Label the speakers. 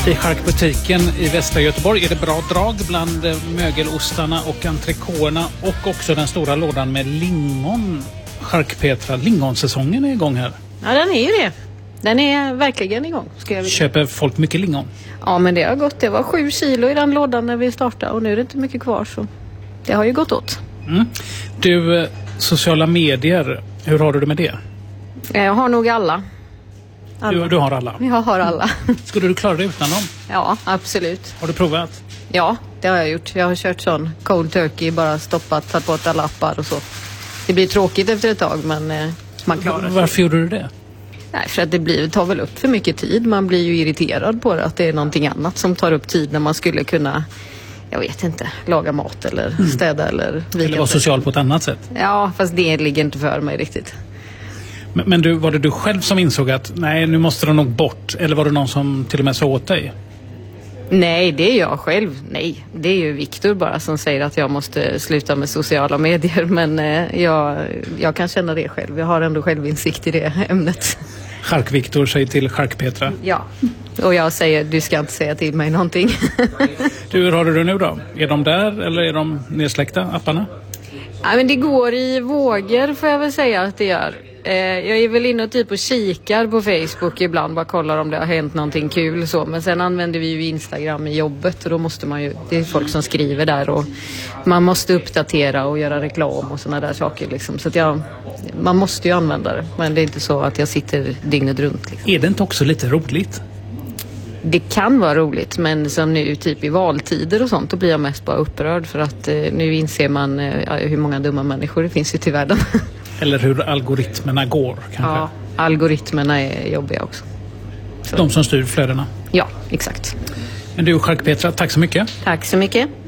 Speaker 1: I charkbutiken i västra Göteborg är det bra drag bland mögelostarna och entrecôterna och också den stora lådan med lingon. Chark-Petra, lingonsäsongen är igång här.
Speaker 2: Ja, den är ju det. Den är verkligen igång.
Speaker 1: Köper folk mycket lingon?
Speaker 2: Ja, men det har gått. Det var 7 kilo i den lådan när vi startade och nu är det inte mycket kvar, så det har ju gått åt.
Speaker 1: Du, sociala medier, hur har du det med det?
Speaker 2: Jag har nog alla.
Speaker 1: Du har alla?
Speaker 2: Jag har alla.
Speaker 1: Skulle du klara dig utan dem?
Speaker 2: Ja, absolut.
Speaker 1: Har du provat?
Speaker 2: Ja, det har jag gjort. Jag har kört sån cold turkey, bara stoppat, tagit bort alla appar och så. Det blir tråkigt efter ett tag, men man klarar sig.
Speaker 1: Varför gjorde du det?
Speaker 2: Nej, för att det tar väl upp för mycket tid. Man blir ju irriterad på det, att det är någonting annat som tar upp tid när man skulle kunna, jag vet inte, laga mat eller städa eller
Speaker 1: vara social på ett annat sätt.
Speaker 2: Ja, fast det ligger inte för mig riktigt.
Speaker 1: Men var det du själv som insåg att nej, nu måste de nog bort? Eller var det någon som till och med sa åt dig?
Speaker 2: Nej, det är jag själv. Nej, det är ju Viktor bara som säger att jag måste sluta med sociala medier. Men jag kan känna det själv. Jag har ändå självinsikt i det ämnet.
Speaker 1: Chark-Viktor säger till Chark-Petra.
Speaker 2: Ja, och jag säger du ska inte säga till mig någonting.
Speaker 1: Du, hur har du det nu då? Är de där eller är de nedsläckta, apparna?
Speaker 2: Ja, men det går i vågor får jag väl säga att det gör. Jag är väl inne och typ och kikar på Facebook ibland, bara kollar om det har hänt någonting kul så. Men sen använder vi ju Instagram i jobbet och då måste man ju, det är folk som skriver där och man måste uppdatera och göra reklam och såna där saker liksom. Så att man måste ju använda det, men det är inte så att jag sitter dygnet runt liksom.
Speaker 1: Är det inte också lite roligt?
Speaker 2: Det kan vara roligt, men som nu typ i valtider och sånt, då blir jag mest bara upprörd för att nu inser man hur många dumma människor det finns ute i världen.
Speaker 1: Eller hur algoritmerna går kanske.
Speaker 2: Ja, algoritmerna är jobbiga också. Så.
Speaker 1: De som styr flödena.
Speaker 2: Ja, exakt.
Speaker 1: Men du, Chark-Petra, tack så mycket.
Speaker 2: Tack så mycket.